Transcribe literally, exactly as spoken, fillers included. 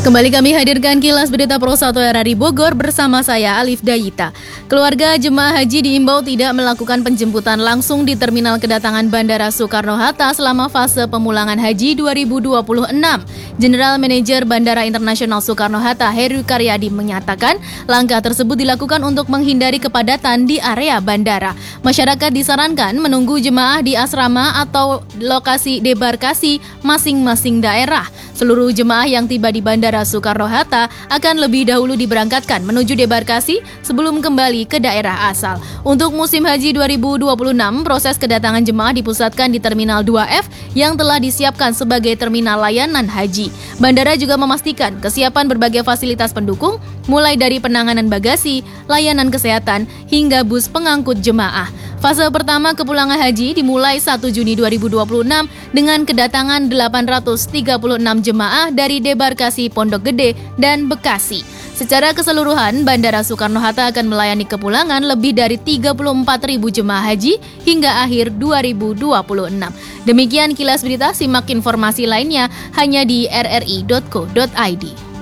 Kembali kami hadirkan kilas berita Pro satu R R I Bogor bersama saya Alif Dayita. Keluarga jemaah haji diimbau tidak melakukan penjemputan langsung di terminal kedatangan Bandara Soekarno-Hatta selama fase pemulangan haji dua ribu dua puluh enam. General Manager Bandara Internasional Soekarno-Hatta Heru Karyadi menyatakan langkah tersebut dilakukan untuk menghindari kepadatan di area bandara. Masyarakat disarankan menunggu jemaah di asrama atau lokasi debarkasi masing-masing daerah. Seluruh jemaah yang tiba di Bandara Soekarno-Hatta akan lebih dahulu diberangkatkan menuju debarkasi sebelum kembali ke daerah asal. Untuk musim haji dua ribu dua puluh enam, proses kedatangan jemaah dipusatkan di Terminal dua F yang telah disiapkan sebagai terminal layanan haji. Bandara juga memastikan kesiapan berbagai fasilitas pendukung, mulai dari penanganan bagasi, layanan kesehatan, hingga bus pengangkut jemaah. Fase pertama kepulangan haji dimulai satu Juni dua ribu dua puluh enam dengan kedatangan delapan ratus tiga puluh enam jemaah dari debarkasi Pondok Gede dan Bekasi. Secara keseluruhan, Bandara Soekarno-Hatta akan melayani kepulangan lebih dari tiga puluh empat ribu jemaah haji hingga akhir dua ribu dua puluh enam. Demikian kilas berita, simak informasi lainnya hanya di r r i dot co dot i d.